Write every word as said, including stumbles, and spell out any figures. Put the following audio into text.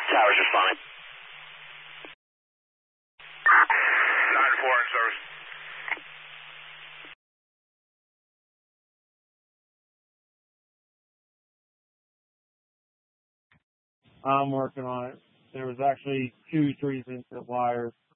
Towers responding. nine four in service. I'm working on it. There was actually two three-inch wires